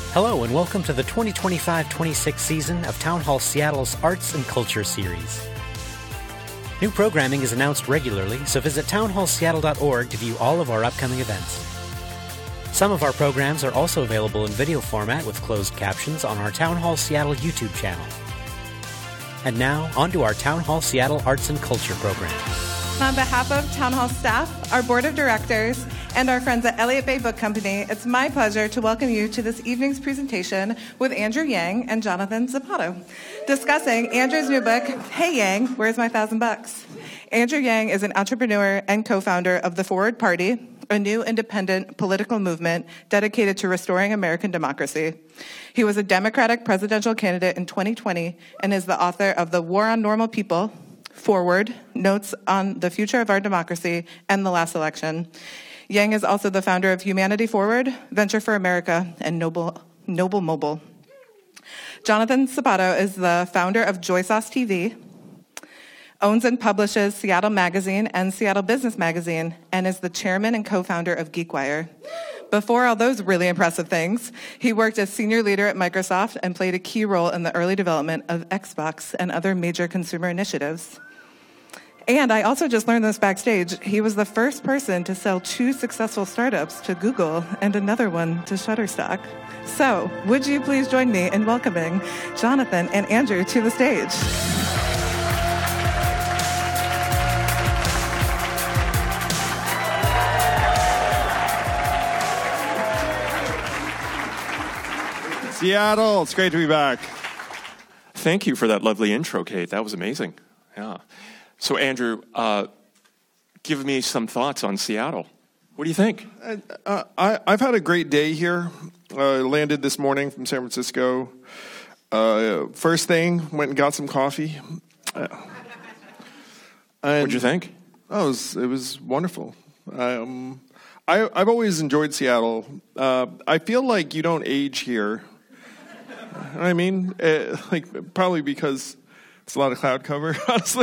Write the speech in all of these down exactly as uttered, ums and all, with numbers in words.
Hello and welcome to the twenty twenty-five twenty-six season of Town Hall Seattle's Arts and Culture Series. New programming is announced regularly, so visit town hall seattle dot org to view all of our upcoming events. Some of our programs are also available in video format with closed captions on our Town Hall Seattle YouTube channel. And now, on to our Town Hall Seattle Arts and Culture program. On behalf of Town Hall staff, our board of directors, and our friends at Elliott Bay Book Company, it's my pleasure to welcome you to this evening's presentation with Andrew Yang and Jonathan Zappato, discussing Andrew's new book, Hey Yang, Where's My Thousand Bucks? Andrew Yang is an entrepreneur and co-founder of the Forward Party, a new independent political movement dedicated to restoring American democracy. He was a Democratic presidential candidate in twenty twenty and is the author of The War on Normal People, Forward, Notes on the Future of Our Democracy, and The Last Election. Yang is also the founder of Humanity Forward, Venture for America, and Noble, Noble Mobile. Jonathan Zappato is the founder of Joy Sauce T V, owns and publishes Seattle Magazine and Seattle Business Magazine, and is the chairman and co-founder of GeekWire. Before all those really impressive things, he worked as senior leader at Microsoft and played a key role in the early development of Xbox and other major consumer initiatives. And I also just learned this backstage, he was the first person to sell two successful startups to Google and another one to Shutterstock. So, would you please join me in welcoming Jonathan and Andrew to the stage? Seattle, it's great to be back. Thank you for that lovely intro, Kate. That was amazing. Yeah. So, Andrew, uh, give me some thoughts on Seattle. What do you think? Uh, I, I've had a great day here. Uh, landed this morning from San Francisco. Uh, first thing, went and got some coffee. Uh, What'd you think? Oh, it was, it was wonderful. Um, I, I've always enjoyed Seattle. Uh, I feel like you don't age here. I mean, uh, like probably because it's a lot of cloud cover, honestly.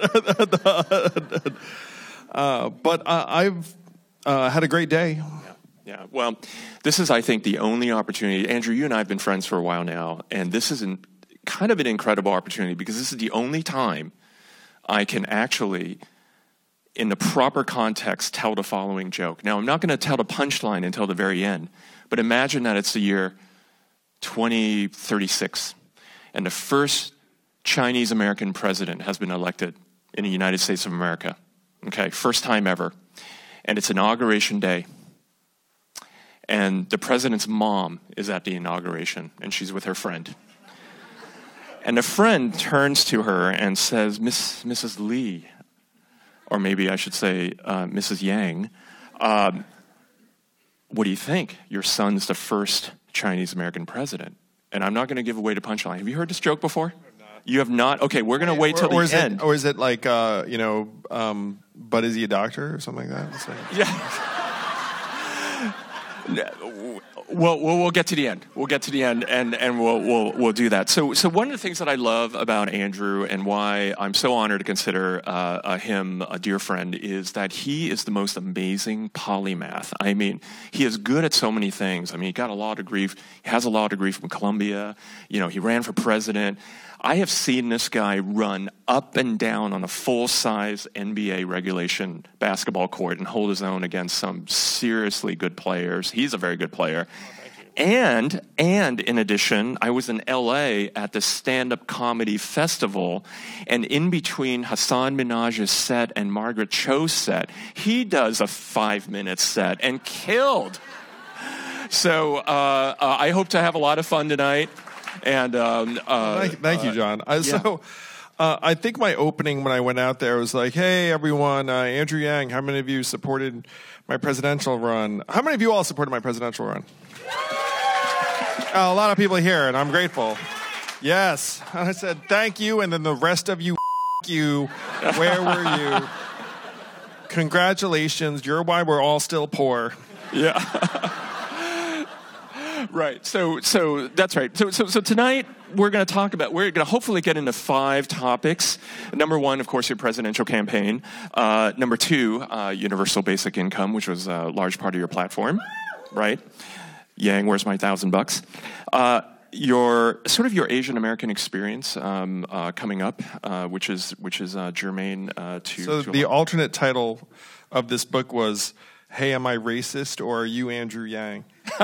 uh, but uh, I've uh, had a great day. Yeah. yeah. Well, this is, I think, the only opportunity. Andrew, you and I have been friends for a while now, and this is an, kind of an incredible opportunity because this is the only time I can actually, in the proper context, tell the following joke. Now, I'm not going to tell the punchline until the very end, but imagine that it's the year twenty thirty-six, and the first Chinese-American president has been elected in the United States of America. Okay, first time ever. And it's Inauguration Day. And the president's mom is at the inauguration, and she's with her friend. And the friend turns to her and says, Miss, Missus Lee, or maybe I should say uh, Missus Yang, um, what do you think? Your son's the first Chinese-American president. And I'm not going to give away the punchline. Have you heard this joke before? You have not? Okay, we're going to wait till or, or the end. It, or is it like, uh, you know, um, but is he a doctor or something like that? Yeah. Well, we'll we'll get to the end. We'll get to the end, and, and we'll we'll we'll do that. So so one of the things that I love about Andrew and why I'm so honored to consider uh, uh, him a dear friend is that he is the most amazing polymath. I mean, he is good at so many things. I mean, he got a law degree. He has a law degree from Columbia. You know, he ran for president. I have seen this guy run up and down on a full-size N B A regulation basketball court and hold his own against some seriously good players. He's a very good player. Oh, thank you. And, and in addition, I was in L A at the stand-up comedy festival, and in between Hassan Minaj's set and Margaret Cho's set, he does a five-minute set and killed. So uh, uh, I hope to have a lot of fun tonight. And um, uh, thank, thank you, John. Uh, yeah. So, uh, I think my opening when I went out there was like, "Hey, everyone, uh, Andrew Yang. How many of you supported my presidential run? How many of you all supported my presidential run?" uh, a lot of people here, and I'm grateful. Yes, and I said thank you, and then the rest of you, you. Where were you? Congratulations, you're why we're all still poor. Yeah. Right. So, so that's right. So, so, so tonight we're going to talk about. We're going to hopefully get into five topics. Number one, of course, your presidential campaign. Uh, number two, uh, universal basic income, which was a large part of your platform, right? Yang, where's my thousand bucks? Uh, your sort of your Asian American experience um, uh, coming up, uh, which is which is uh, germane uh, to. So to the alternate title of this book was, "Hey, am I racist, or are you Andrew Yang?"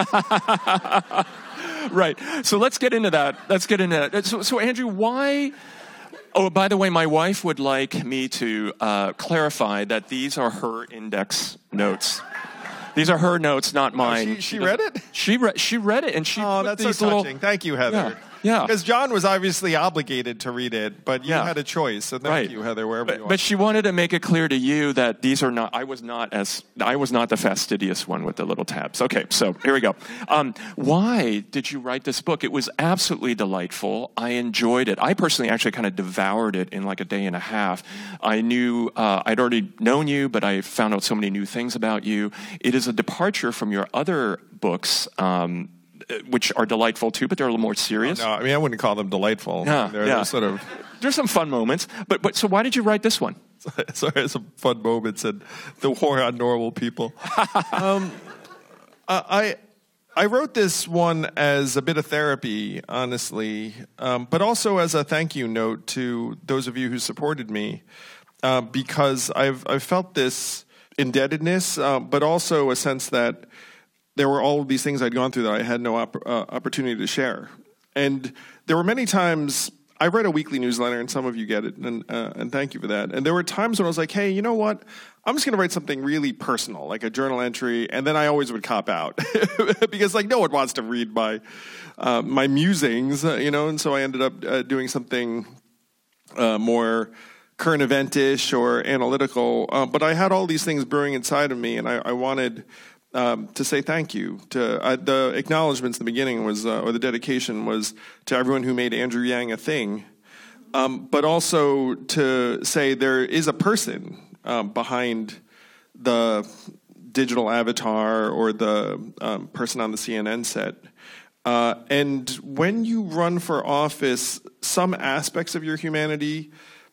Right. So let's get into that. Let's get into that. So, so Andrew, why? Oh, by the way, my wife would like me to uh, clarify that these are her index notes. These are her notes, not mine. Oh, she, she read it? She read. She read it, and she. Oh, put that's these so little, touching. Thank you, Heather. Yeah. Because John was obviously obligated to read it, but you Yeah. had a choice. So thank Right. you, Heather, wherever But, you are. but she wanted to make it clear to you that these are not. I was not as. I was not the fastidious one with the little tabs. Okay, so here we go. Um, why did you write this book? It was absolutely delightful. I enjoyed it. I personally actually kind of devoured it in like a day and a half. I knew uh, I'd already known you, but I found out so many new things about you. It is a departure from your other books. Um, which are delightful too, but they're a little more serious. No, I mean, I wouldn't call them delightful. Yeah, they're, yeah. they're sort of... There's some fun moments, but but so why did you write this one? Sorry, some fun moments and the war on normal people. um, I I wrote this one as a bit of therapy, honestly, um, but also as a thank you note to those of you who supported me, uh, because I've I've felt this indebtedness, uh, but also a sense that there were all of these things I'd gone through that I had no op- uh, opportunity to share. And there were many times, I write a weekly newsletter, and some of you get it, and, uh, and thank you for that. And there were times when I was like, hey, you know what? I'm just going to write something really personal, like a journal entry, and then I always would cop out. Because, like, no one wants to read my, uh, my musings, uh, you know, and so I ended up uh, doing something uh, more current event-ish or analytical. Uh, but I had all these things brewing inside of me, and I, I wanted... Um, to say thank you. To uh, the acknowledgments in the beginning was, uh, or the dedication was to everyone who made Andrew Yang a thing, um, but also to say there is a person um, behind the digital avatar or the um, person on the C N N set. Uh, and when you run for office, some aspects of your humanity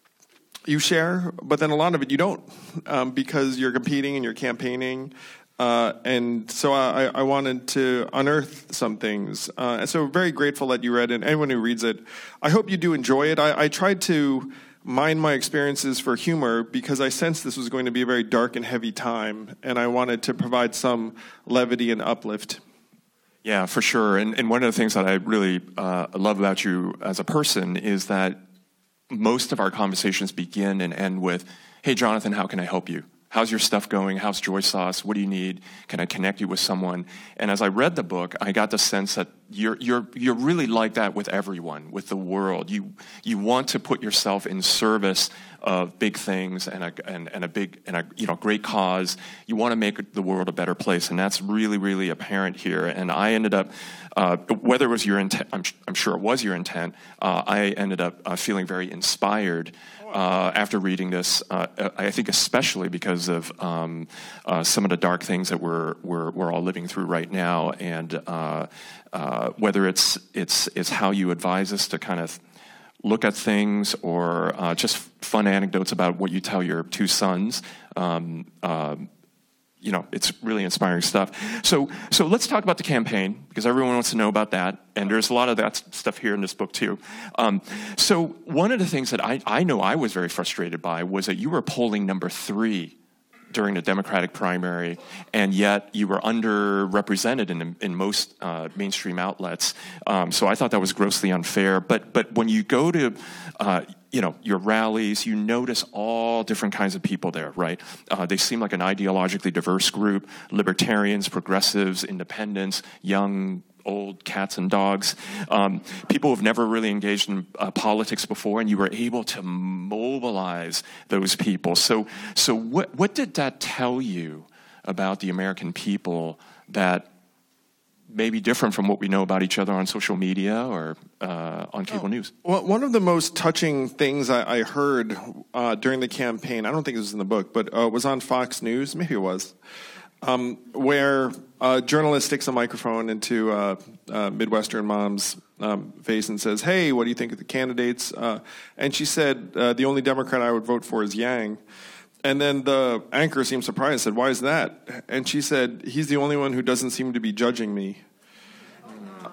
you share, but then a lot of it you don't, um, because you're competing and you're campaigning. Uh, and so I, I wanted to unearth some things. Uh, and so very grateful that you read it. And anyone who reads it, I hope you do enjoy it. I, I tried to mine my experiences for humor because I sensed this was going to be a very dark and heavy time. And I wanted to provide some levity and uplift. Yeah, for sure. And, and one of the things that I really uh, love about you as a person is that most of our conversations begin and end with, hey, Jonathan, how can I help you? How's your stuff going? How's Joy Sauce? What do you need? Can I connect you with someone? And as I read the book, I got the sense that you're you're you're really like that with everyone, with the world. You you want to put yourself in service of big things and a and, and a big and a you know great cause. You want to make the world a better place, and that's really really apparent here. And I ended up, uh, whether it was your intent, I'm, I'm sure it was your intent. Uh, I ended up uh, feeling very inspired. Uh, after reading this, uh, I think especially because of um, uh, some of the dark things that we're we're we're all living through right now, and uh, uh, whether it's it's it's how you advise us to kind of look at things, or uh, just fun anecdotes about what you tell your two sons. Um, uh, You know, it's really inspiring stuff. So, so let's talk about the campaign, because everyone wants to know about that, and there's a lot of that stuff here in this book too. Um, so, one of the things that I, I know I was very frustrated by was that you were polling number three during the Democratic primary, and yet you were underrepresented in in most uh, mainstream outlets. Um, so, I thought that was grossly unfair. But, but when you go to uh, you know, your rallies, you notice all different kinds of people there, right? Uh, they seem like an ideologically diverse group: libertarians, progressives, independents, young, old, cats and dogs, um, people who've never really engaged in uh, politics before, and you were able to mobilize those people. So, so what what did that tell you about the American people that may be different from what we know about each other on social media or uh, on cable oh. news? Well, one of the most touching things I, I heard uh, during the campaign, I don't think it was in the book, but uh, was on Fox News, maybe it was, um, where a journalist sticks a microphone into uh, uh, Midwestern mom's um, face and says, hey, what do you think of the candidates? Uh, and she said, uh, the only Democrat I would vote for is Yang. And then the anchor seemed surprised, said, why is that? And she said, he's the only one who doesn't seem to be judging me.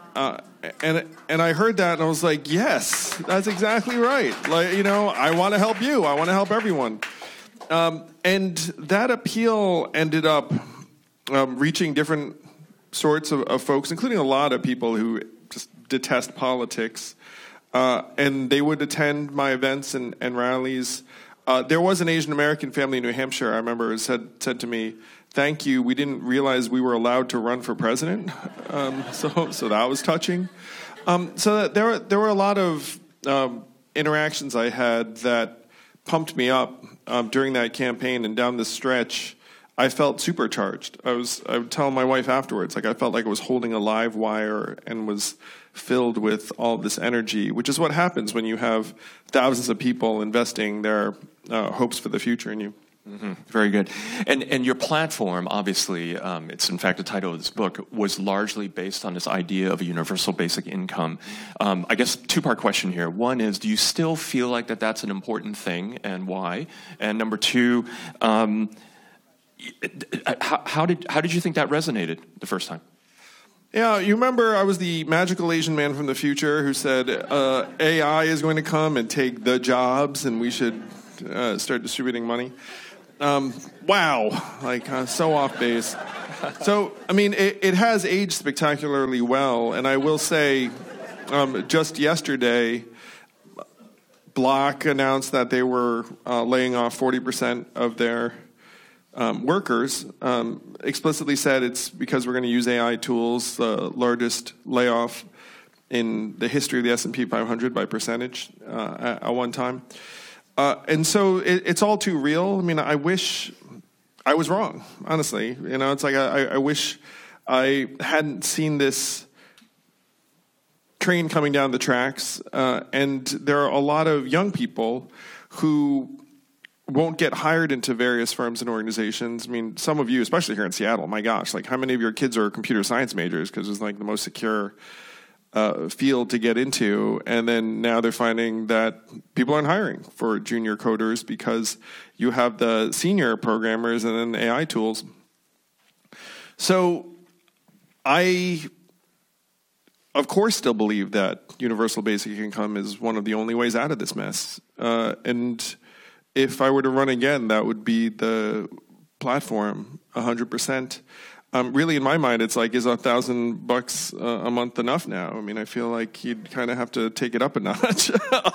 uh, and and I heard that and I was like, yes, that's exactly right. Like, you know, I want to help you. I want to help everyone. Um, and that appeal ended up um, reaching different sorts of, of folks, including a lot of people who just detest politics. Uh, and they would attend my events and, and rallies. Uh, there was an Asian American family in New Hampshire, I remember, said said to me, "Thank you. We didn't realize we were allowed to run for president." Um, so, so that was touching. Um, so there were there were a lot of um, interactions I had that pumped me up um, during that campaign, and down the stretch, I felt supercharged. I was I would tell my wife afterwards, like I felt like I was holding a live wire and was filled with all this energy, which is what happens when you have thousands of people investing their uh, hopes for the future in you. Mm-hmm. Very good. And and your platform, obviously, um, it's in fact the title of this book, was largely based on this idea of a universal basic income. Um, I guess two-part question here. One is, do you still feel like that that's an important thing, and why? And number two, um, how, how did how did you think that resonated the first time? Yeah, you remember I was the magical Asian man from the future who said uh, A I is going to come and take the jobs and we should uh, start distributing money. Um, wow, like uh, so off base. So, I mean, it, it has aged spectacularly well, and I will say um, just yesterday, Block announced that they were uh, laying off forty percent of their Um, workers, um, explicitly said it's because we're going to use A I tools, the largest layoff in the history of the S and P five hundred by percentage uh, at, at one time. Uh, and so it, it's all too real. I mean, I wish I was wrong, honestly. You know, it's like I, I wish I hadn't seen this train coming down the tracks. Uh, and there are a lot of young people who won't get hired into various firms and organizations. I mean, some of you, especially here in Seattle, my gosh, like how many of your kids are computer science majors because it's like the most secure uh, field to get into, and then now they're finding that people aren't hiring for junior coders because you have the senior programmers and then A I tools. So I, of course, still believe that universal basic income is one of the only ways out of this mess. Uh, and if I were to run again, that would be the platform, one hundred percent. Um, really, in my mind, it's like, is a thousand bucks uh, a month enough now? I mean, I feel like you'd kind of have to take it up a notch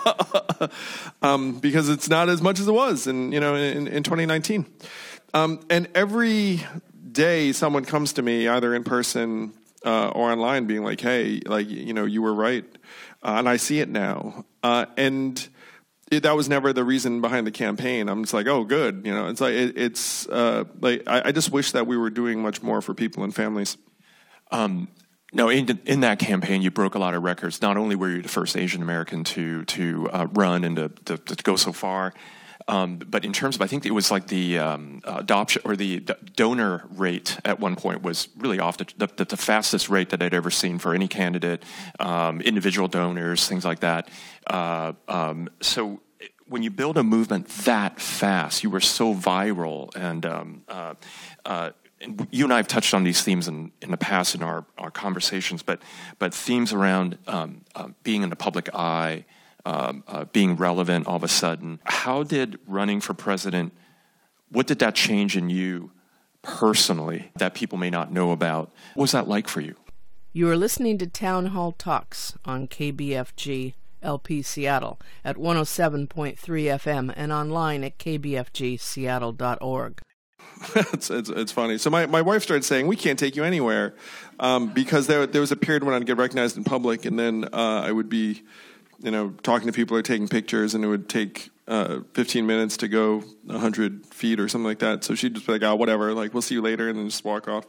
um, because it's not as much as it was in, you know, in, in twenty nineteen. Um, and every day someone comes to me, either in person uh, or online, being like, hey, like, you know, you were right. Uh, and I see it now. Uh, and It, that was never the reason behind the campaign. I'm just like, oh, good. You know, it's like it, it's uh, like I, I just wish that we were doing much more for people and families. Um, no, in, in that campaign, you broke a lot of records. Not only were you the first Asian American to to uh, run and to, to, to go so far, um, but in terms of, I think it was like the um, adoption or the, the donor rate at one point was really off the, the, the fastest rate that I'd ever seen for any candidate, um, individual donors, things like that. Uh, um, so when you build a movement that fast, you were so viral, and um, uh, uh, and you and I have touched on these themes in, in the past in our, our conversations, but but themes around um, uh, being in the public eye, um, uh, being relevant all of a sudden. How did running for president, what did that change in you personally that people may not know about? What was that like for you? You are listening to Town Hall Talks on K B F G L P Seattle at one oh seven point three F M and online at k b f g seattle dot org. it's, it's, it's funny. So my, my wife started saying, we can't take you anywhere, um, because there there was a period when I'd get recognized in public, and then uh, I would be, you know, talking to people or taking pictures, and it would take uh, fifteen minutes to go one hundred feet or something like that. So she'd just be like, oh, whatever, like, we'll see you later, and then just walk off.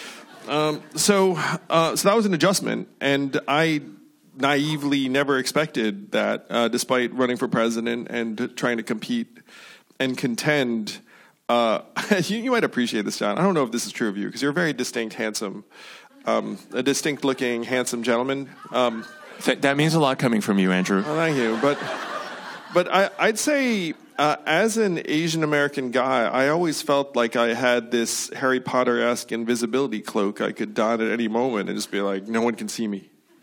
Um, so, uh, so that was an adjustment, and I naively never expected that, uh, despite running for president and trying to compete and contend. Uh, you, you might appreciate this, John. I don't know if this is true of you, because you're a very distinct, handsome, um, a distinct-looking, handsome gentleman. Um, Th- that means a lot coming from you, Andrew. Well, thank you. But, but I, I'd say, uh, as an Asian American guy, I always felt like I had this Harry Potter-esque invisibility cloak I could don at any moment and just be like, no one can see me.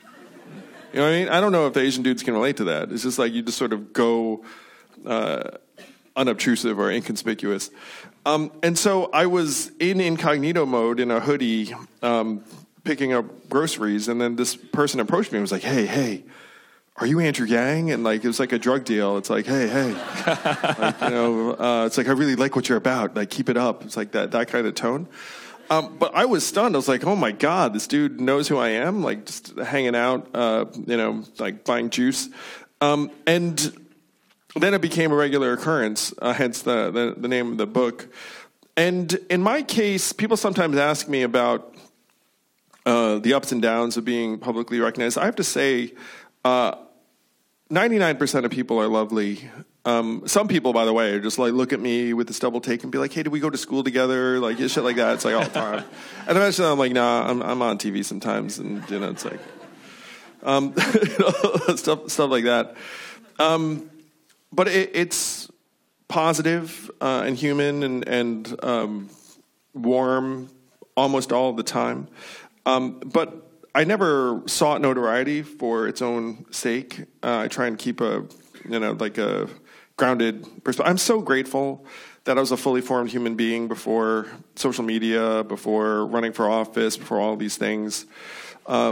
You know what I mean? I don't know if the Asian dudes can relate to that. It's just like you just sort of go uh, unobtrusive or inconspicuous. Um, and so I was in incognito mode in a hoodie, um, picking up groceries, and then this person approached me and was like, hey, hey, are you Andrew Yang? And like, it was like a drug deal. It's like, hey, hey, like, you know, uh, it's like, I really like what you're about. Like, keep it up. It's like that, that kind of tone. Um, but I was stunned. I was like, oh my God, this dude knows who I am. Like, just hanging out, uh, you know, like buying juice. Um, and then it became a regular occurrence, uh, hence the, the, the name of the book. And in my case, people sometimes ask me about uh, the ups and downs of being publicly recognized. I have to say, uh, ninety-nine percent of people are lovely. Um, some people, by the way, are just like, look at me with this double take and be like, hey, did we go to school together? Like, shit like that. It's like all the time. And eventually I'm like, nah, I'm, I'm on T V sometimes. And, you know, it's like, um, you know, stuff, stuff like that. Um, but it, it's positive uh, and human and, and um, warm almost all the time. Um, but I never sought notoriety for its own sake. Uh, I try and keep a, you know, like a grounded perspective. I'm so grateful that I was a fully formed human being before social media, before running for office, before all these things. Uh,